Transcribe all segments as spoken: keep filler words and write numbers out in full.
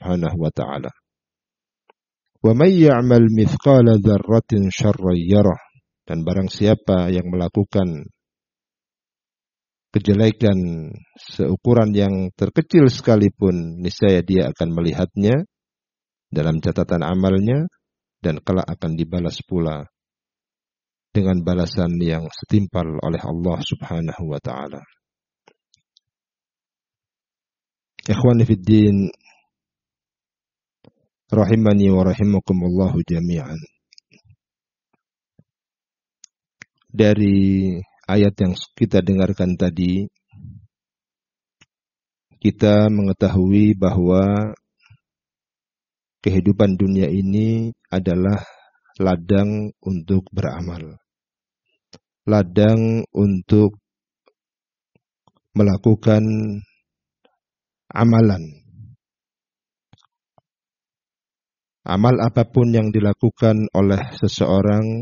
Subhanahu wa ta'ala. Wa may ya'mal mithqala dzarratin syarran yarah. Dan barang siapa yang melakukan kejelekan seukuran yang terkecil sekalipun, niscaya dia akan melihatnya dalam catatan amalnya dan kelak akan dibalas pula dengan balasan yang setimpal oleh Allah Subhanahu wa ta'ala. Ikhwani fid din, rahimani wa rahimakumullahu jami'an. Dari ayat yang kita dengarkan tadi, kita mengetahui bahwa kehidupan dunia ini adalah ladang untuk beramal, ladang untuk melakukan amalan. Amal apapun yang dilakukan oleh seseorang,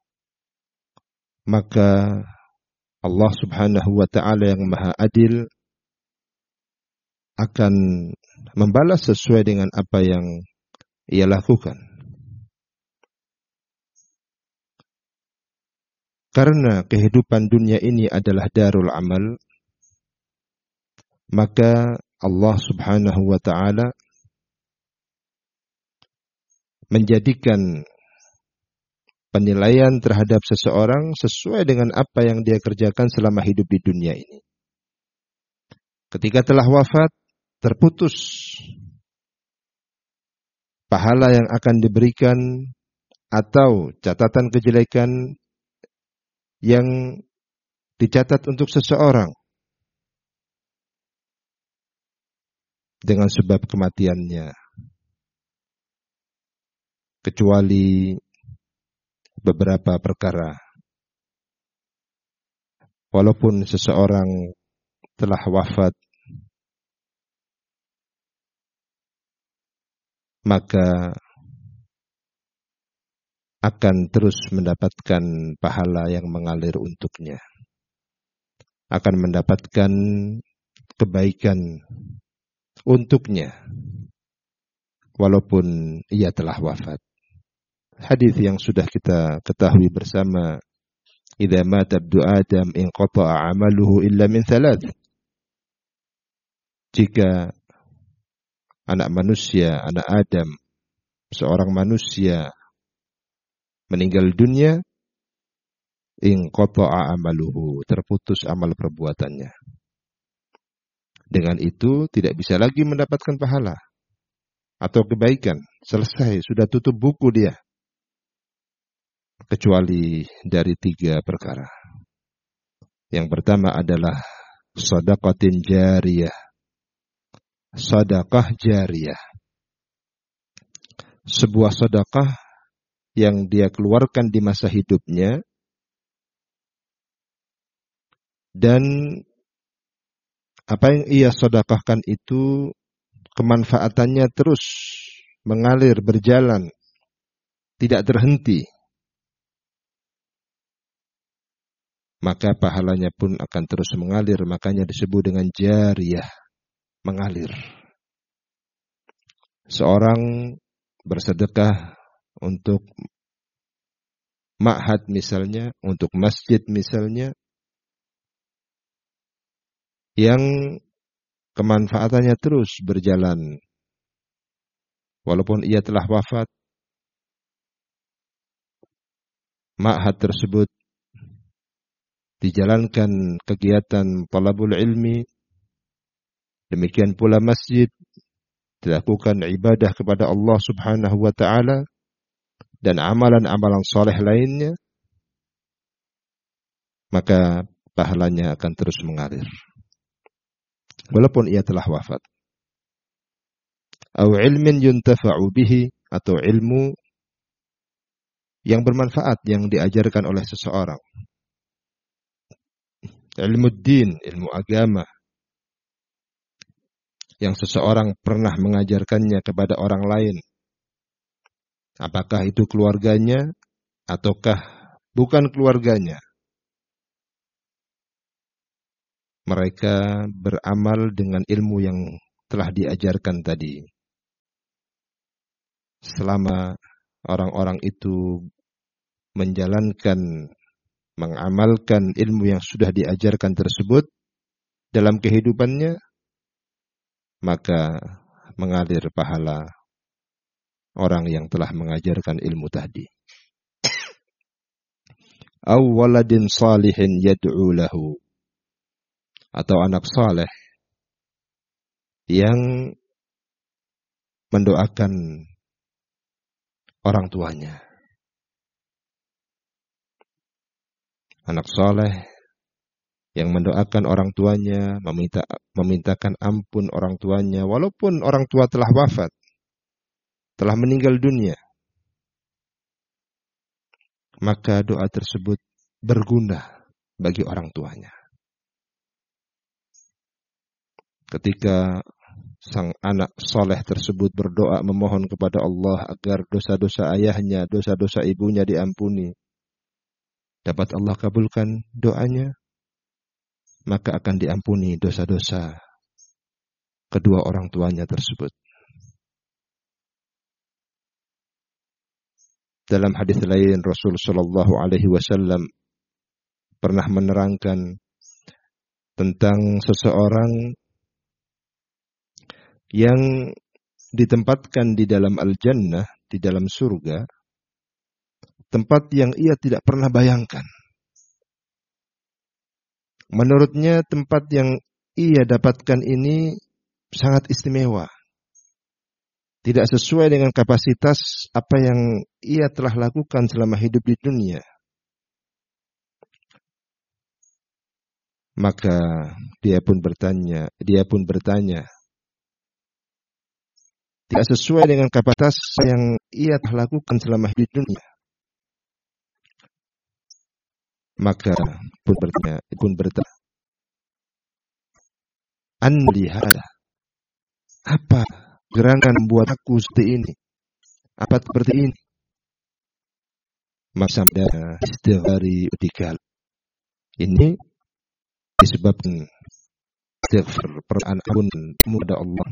maka Allah Subhanahu wa ta'ala yang Maha Adil akan membalas sesuai dengan apa yang ia lakukan. Karena kehidupan dunia ini adalah darul amal, maka Allah Subhanahu wa ta'ala menjadikan penilaian terhadap seseorang sesuai dengan apa yang dia kerjakan selama hidup di dunia ini. Ketika telah wafat, terputus pahala yang akan diberikan atau catatan kejelekan yang dicatat untuk seseorang dengan sebab kematiannya, kecuali beberapa perkara. Walaupun seseorang telah wafat, maka akan terus mendapatkan pahala yang mengalir untuknya, akan mendapatkan kebaikan untuknya walaupun ia telah wafat. Hadis yang sudah kita ketahui bersama, idza mata ibnu adam inqata'a 'amaluhu illa min thalath. Jika anak manusia, anak Adam, seorang manusia meninggal dunia, inqata'a 'amaluhu, terputus amal perbuatannya. Dengan itu tidak bisa lagi mendapatkan pahala atau kebaikan. Selesai, sudah tutup buku dia. Kecuali dari tiga perkara. Yang pertama adalah shadaqatin jariyah. Sedekah jariyah. Sebuah sedekah yang dia keluarkan di masa hidupnya dan apa yang ia sedekahkan itu kemanfaatannya terus mengalir, berjalan, tidak terhenti. Maka pahalanya pun akan terus mengalir, makanya disebut dengan jariyah, mengalir. Seorang bersedekah untuk ma'had misalnya, untuk masjid misalnya, yang kemanfaatannya terus berjalan. Walaupun ia telah wafat, ma'had tersebut dijalankan kegiatan talabul ilmi, demikian pula masjid, dilakukan ibadah kepada Allah Subhanahu wa ta'ala, dan amalan-amalan saleh lainnya, maka pahalanya akan terus mengalir walaupun ia telah wafat. Au ilmin yuntafa'u bihi, atau ilmu yang bermanfaat yang diajarkan oleh seseorang. Ilmu din, ilmu agama yang seseorang pernah mengajarkannya kepada orang lain. Apakah itu keluarganya ataukah bukan keluarganya. Mereka beramal dengan ilmu yang telah diajarkan tadi. selama orang-orang itu menjalankan, mengamalkan ilmu yang sudah diajarkan tersebut dalam kehidupannya, maka mengalir pahala orang yang telah mengajarkan ilmu tadi. Aw waladin salihin yad'u lahu, atau anak saleh yang mendoakan orang tuanya. Anak saleh yang mendoakan orang tuanya, meminta memintakan ampun orang tuanya walaupun orang tua telah wafat, telah meninggal dunia. Maka doa tersebut berguna bagi orang tuanya. Ketika sang anak soleh tersebut berdoa memohon kepada Allah agar dosa-dosa ayahnya, dosa-dosa ibunya diampuni, dapat Allah kabulkan doanya, maka akan diampuni dosa-dosa kedua orang tuanya tersebut. Dalam hadis lain Rasul sallallahu alaihi wasallam pernah menerangkan tentang seseorang yang ditempatkan di dalam al-jannah, di dalam surga, tempat yang ia tidak pernah bayangkan. Menurutnya tempat yang ia dapatkan ini sangat istimewa. Tidak sesuai dengan kapasitas apa yang ia telah lakukan selama hidup di dunia. Maka dia pun bertanya, dia pun bertanya, tidak sesuai dengan kapasitas yang ia telah lakukan selama hidup di dunia. Maka pun bertanya, pun bertanya, an lihada, apa gerangan membuat aku seperti ini? Apa seperti ini? Maksudnya istighfari utikal. Ini disebabkan istighfar, permohonan ampun kepada Allah.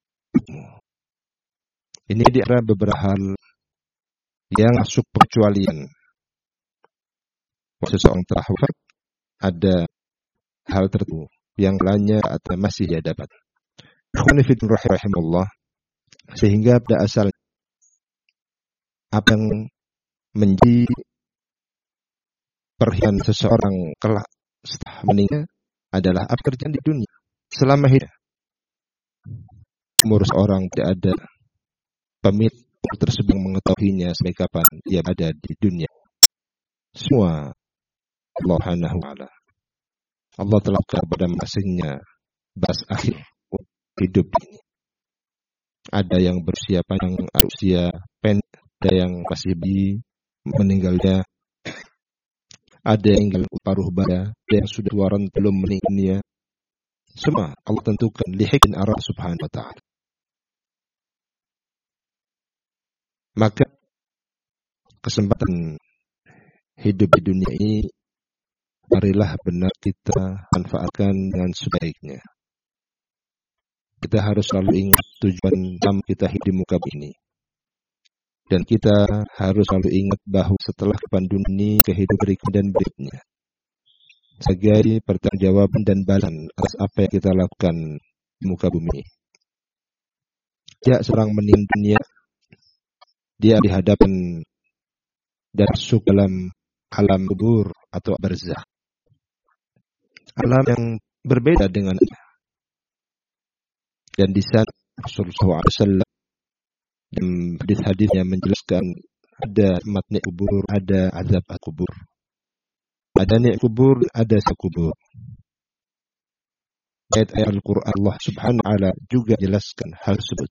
Ini di antara beberapa hal yang masuk perkecualian. Seseorang telah wafat, ada hal tertentu yang lainnya atau masih dia dapat. Khunifidun rahimahullah. Sehingga pada asal apa yang menjadi perhatian seseorang kelak setelah meninggal adalah apa kerjaan di dunia selama hidup. Umur seorang tidak ada pemilik tersebut yang mengetahuinya sampai kapan dia ada di dunia. Semua Allah Subhanahu wa taala. Allah telah kepada masing-masingnya batas akhir hidup ini. Ada yang berusia panjang, usia pendek, ada yang masih bayi meninggalnya, ada yang tinggal paruh baya, ada yang sudah tua renta belum meninggalnya. Semua Allah tentukan lihikin arah Subhanahu wa taala. Maka kesempatan hidup di dunia ini marilah benar kita manfaatkan dengan sebaiknya. Kita harus selalu ingat tujuan utama kita hidup di muka bumi ini. Dan kita harus selalu ingat bahwa setelah kehidupan ini, kehidupan berikut dan berikutnya. Sebagai pertanggungjawaban dan balasan atas apa yang kita lakukan di muka bumi. Sejak seorang meninggal dunia, dia dihadapkan dan masuk dalam alam kubur atau barzakh. Alam yang berbeda dengan dan di sana Rasulullah shallallahu alaihi wasallam dan hadis-hadisnya menjelaskan ada nikmat kubur, ada azab kubur. Ada nikmat kubur, ada azab kubur. Ayat-ayat Al-Quran Allah Subhanahu wa taala juga jelaskan hal tersebut.